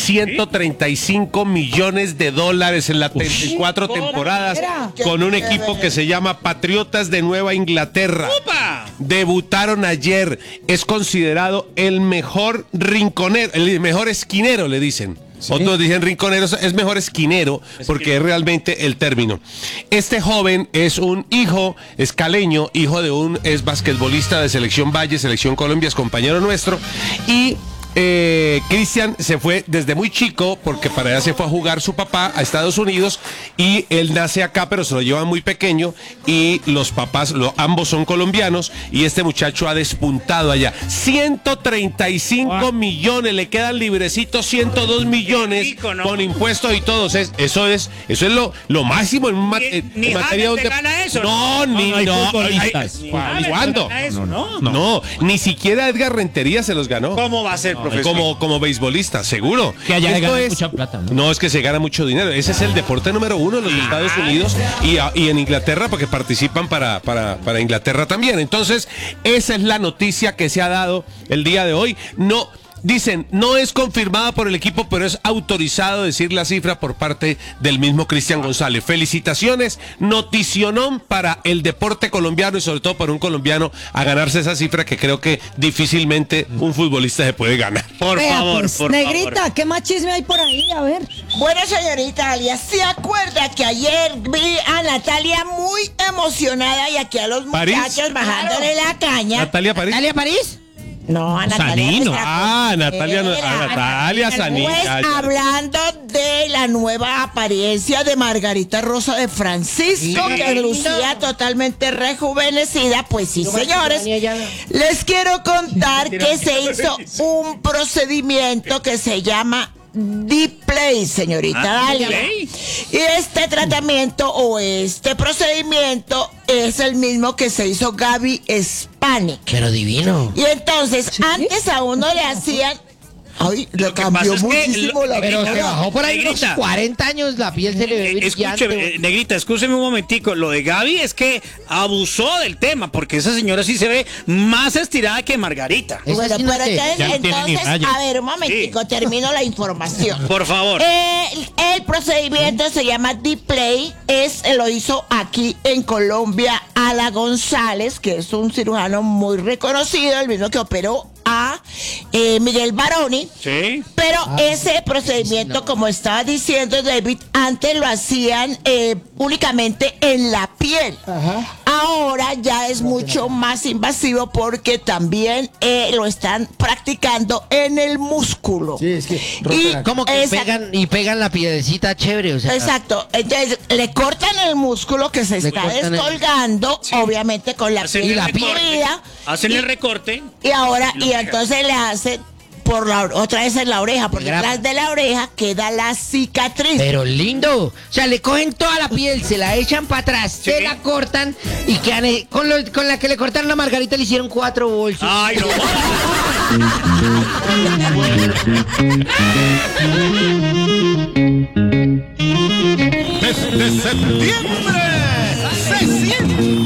$135 millones en las 34 temporadas con un equipo que se llama Patriotas de Nueva Inglaterra. ¡Upa! Debutaron ayer. Es considerado el mejor rinconero, el mejor esquinero, le dicen. ¿Sí? Otros dicen rinconero, es mejor esquinero, porque es realmente el término. Este joven es un hijo escaleño, hijo de un ex basquetbolista de Selección Valle, Selección Colombia, es compañero nuestro, y Cristian se fue desde muy chico porque para allá se fue a jugar su papá a Estados Unidos y él nace acá pero se lo llevan muy pequeño y los papás, ambos son colombianos y este muchacho ha despuntado allá. 135 millones, le quedan librecitos 102 millones rico, ¿no? Con impuestos y todo. Eso es lo máximo en materia de gana eso. ¿Cuándo? No, ni siquiera Edgar Rentería se los ganó. ¿Cómo va a ser, profesor? Como beisbolista, seguro. Que allá se gana mucha plata, ¿no? No, es que se gana mucho dinero. Ese es el deporte número uno en los Estados Unidos y en Inglaterra, porque participan para Inglaterra también. Entonces, esa es la noticia que se ha dado el día de hoy. Dicen, no es confirmada por el equipo, pero es autorizado decir la cifra por parte del mismo Cristian González. Felicitaciones, noticionón para el deporte colombiano y sobre todo para un colombiano a ganarse esa cifra que creo que difícilmente un futbolista se puede ganar. Por favor. Negrita, ¿qué más chisme hay por ahí? A ver. Bueno, señorita Alia, ¿se acuerda que ayer vi a Natalia muy emocionada y aquí a los muchachos bajándole la caña? ¿Natalia París? ¿Natalia París? No, a Natalia. Sanino. Natalia Sanino. Pues hablando de la nueva apariencia de Margarita Rosa de Francisco, que lucía totalmente rejuvenecida, pues sí, señores, les quiero contar que se hizo un procedimiento que se llama D-Play, señorita Dalia. Y este tratamiento o este procedimiento es el mismo que se hizo Gaby Spanik. Pero divino. Y entonces, antes a uno le hacían... Ay, le cambió muchísimo la Pero se bajó por ahí Negrita, unos 40 años, la piel se le ve brillante. Escúcheme, Negrita, escúcheme un momentico. Lo de Gaby es que abusó del tema, porque esa señora sí se ve más estirada que Margarita. Bueno, pero entonces, rayas. a ver, un momentico, termino la información. Por favor. El procedimiento se llama D-Play, lo hizo aquí en Colombia Ala González, que es un cirujano muy reconocido, el mismo que operó a Miguel Baroni. Sí. Pero ese procedimiento, como estaba diciendo David, antes lo hacían únicamente en la piel. Ajá. Ahora ya es mucho más invasivo porque también lo están practicando en el músculo. Sí, es que como que pegan la piedecita chévere, o sea. Exacto. Entonces le cortan el músculo que se está descolgando, obviamente con la piel incluida. Hacen el recorte. Y ahora, y entonces le hacen otra vez en la oreja, porque detrás de la oreja queda la cicatriz. Pero lindo. O sea, le cogen toda la piel, se la echan para atrás, se la cortan y quedan con la que le cortaron a Margarita le hicieron 4 bolsos. Ay, no. Desde septiembre se siente